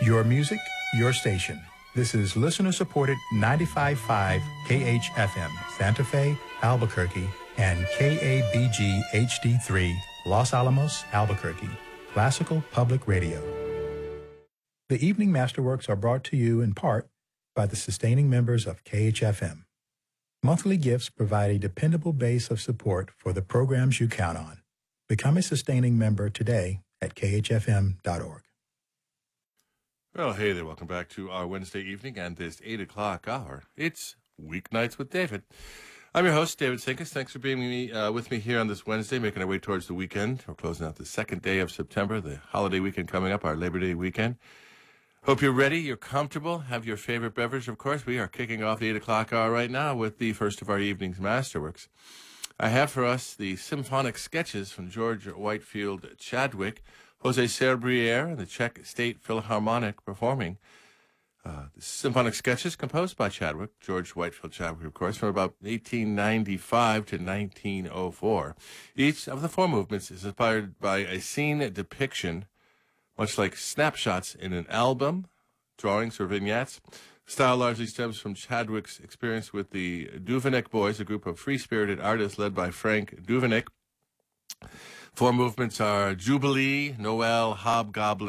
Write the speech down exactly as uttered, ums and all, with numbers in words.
Your music, your station. This is listener-supported ninety-five point five K H F M, Santa Fe, Albuquerque, and K A B G H D three, Los Alamos, Albuquerque, Classical Public Radio. The Evening Masterworks are brought to you in part by the sustaining members of K H F M. Monthly gifts provide a dependable base of support for the programs you count on. Become a sustaining member today at K H F M dot org. Well, hey there. Welcome back to our Wednesday evening and this eight o'clock hour. It's Weeknights with David. I'm your host, David Sinkus. Thanks for being me, uh, with me here on this Wednesday, making our way towards the weekend. We're closing out the second day of September, the holiday weekend coming up, our Labor Day weekend. Hope you're ready, you're comfortable, have your favorite beverage. Of course, we are kicking off the eight o'clock hour right now with the first of our evening's Masterworks. I have for us the symphonic sketches from George Whitefield Chadwick, Jose Serbriere, and the Czech State Philharmonic performing uh, the symphonic sketches composed by Chadwick, George Whitefield Chadwick, of course, from about eighteen ninety-five to nineteen oh four. Each of the four movements is inspired by a scene depiction, much like snapshots in an album, drawings or vignettes. Style largely stems from Chadwick's experience with the Duveneck Boys, a group of free-spirited artists led by Frank Duveneck. Four movements are Jubilee, Noel, Hobgoblin,